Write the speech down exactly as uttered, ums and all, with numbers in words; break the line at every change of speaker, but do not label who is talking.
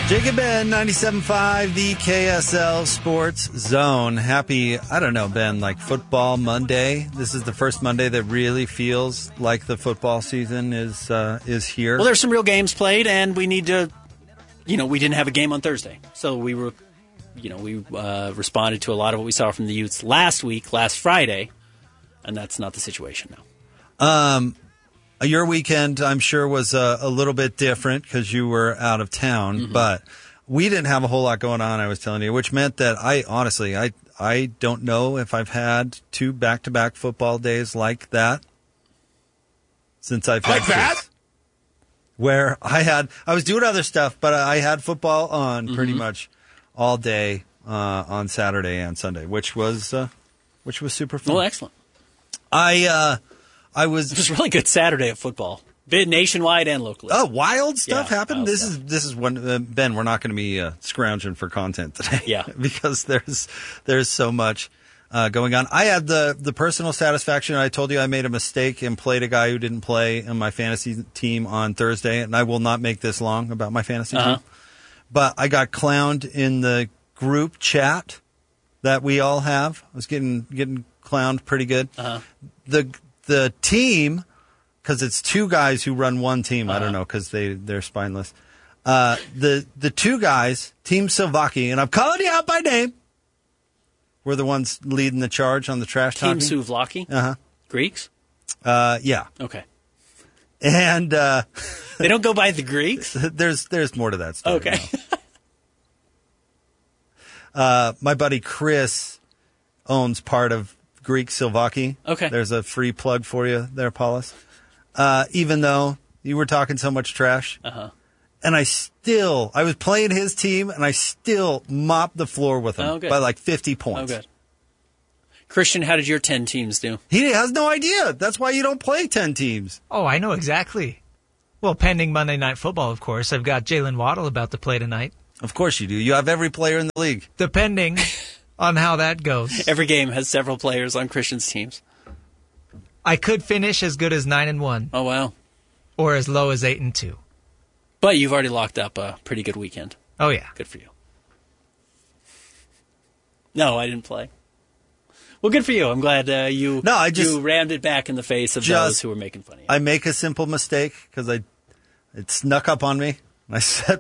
Jacob Ben, ninety-seven point five, the K S L Sports Zone. Happy, I don't know, Ben, like football Monday. This is the first Monday that really feels like the football season is uh, is here.
Well, there's some real games played, and we need to, you know, we didn't have a game on Thursday. So we were, you know, we uh, responded to a lot of what we saw from the Utes last week, last Friday, and that's not the situation now.
Um... Your weekend, I'm sure, was a, a little bit different because you were out of town, mm-hmm. but we didn't have a whole lot going on, I was telling you, which meant that I, honestly, I I don't know if I've had two back-to-back football days like that since I've had
Like that?
kids. Where I had, I was doing other stuff, but I had football on
Mm-hmm.
pretty much all day uh, on Saturday and Sunday, which was uh, which was super fun.
Well, excellent.
I uh, I was
It was a really good Saturday of football, bit nationwide and locally.
Oh, wild stuff
Yeah,
happened.
wild
This
stuff.
is this is when uh, Ben. We're not going to be uh, scrounging for content today.
Yeah.
because there's there's so much uh, going on. I had the the personal satisfaction. I told you I made a mistake and played a guy who didn't play in my fantasy team on Thursday, and I will not make this long about my fantasy
Uh-huh.
team. But I got clowned in the group chat that we all have. I was getting getting clowned pretty good.
Uh-huh.
The the team. Because it's two guys who run one team.
Uh-huh.
I don't know, because they, they're spineless. Uh, the the two guys, Team Silvaki, and I'm calling you out by name, were the ones leading the charge on the trash
Team
talking.
Souvlaki?
Uh-huh.
Greeks?
Uh, yeah.
Okay.
And uh,
They don't go by the Greeks?
there's there's more to that story.
Okay.
uh, my buddy Chris owns part of Greek Silvaki.
Okay.
There's a free plug for you there, Paulus. Uh, even though you were talking so much trash.
Uh-huh.
And I still, I was playing his team, and I still mopped the floor with him
Oh, good.
by like fifty points.
Oh, good. Christian, how did your ten teams do?
He has no idea. That's why you don't play ten teams.
Oh, I know exactly. Well, pending Monday Night Football, of course. I've got Jalen Waddle about to play tonight.
Of course you do. You have every player in the league.
Depending on how that goes.
Every game has several players on Christian's teams.
I could finish as good as nine and one,
Oh, wow.
or as low as eight and two.
But you've already locked up a pretty good weekend.
Oh yeah.
Good for you. No, I didn't play. Well, good for you. I'm glad uh, you
No, I just-
you rammed it back in the face of
Just-
those who were making fun of you.
I make a simple mistake because I it snuck up on me. I set